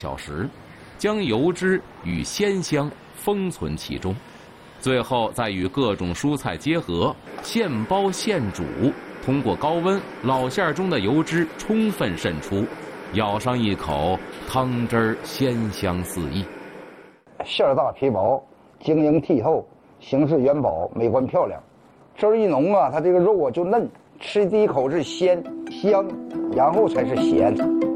小时，将油脂与鲜香封存其中，最后再与各种蔬菜结合，现包现煮。通过高温，老馅中的油脂充分渗出，咬上一口，汤汁儿鲜香四溢。 馅儿大皮薄，晶莹剔透，形式元宝，美观漂亮。汁儿一浓啊，它这个肉啊就嫩，吃第一口是鲜香，然后才是咸。